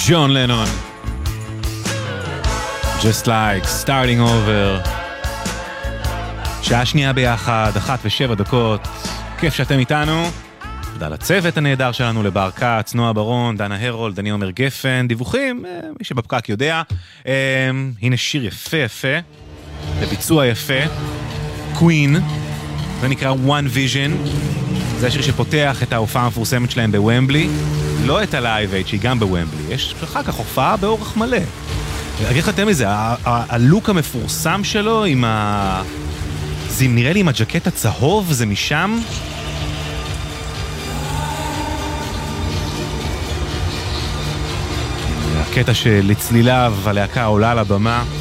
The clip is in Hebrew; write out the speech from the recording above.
ג'ון לנון. Just like starting over. שעה שנייה ביחד, 1:07. כיף שאתם איתנו. תודה לצוות הנהדר שלנו, לבר קץ, נועה ברון, דנה הרולד, דני עומר גפן. דיווחים, מי שבפקק יודע. הנה שיר יפה יפה, לביצוע יפה. קווין, זה נקרא One Vision. זה השיר שפותח את ההופעה המפורסמת שלהם בוומבלי. לא את הלייב אייד שהיא גם בוומבלי. יש אחר כך הופעה באורך מלא. אגיד לך אתם מזה, הלוק המפורסם שלו עם זה נראה לי עם הג'קט הצהוב, זה משם. הקטע שלצליליו הלהקה עולה על הבמה.